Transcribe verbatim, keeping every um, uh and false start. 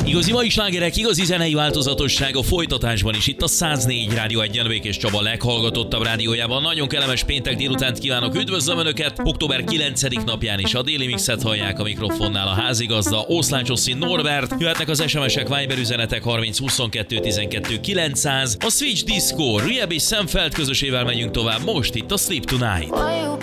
Igazi mai slágerek, igazi zenei változatosság a folytatásban is. Itt a száz négy Rádió egyen Békés Csaba leghallgatottabb rádiójában. Nagyon kellemes péntek délutánt kívánok, üdvözlöm Önöket! október kilencedik napján is a Déli Mixet hallják, a mikrofonnál a házigazda, Oszlács Oszin Norbert. Jöhetnek az es em es-ek, Viber üzenetek harminc huszonkettő tizenkettő kilencszáz. A Switch Disco, Rieb és Szemfeld közösével megyünk tovább most itt a Sleep Tonight.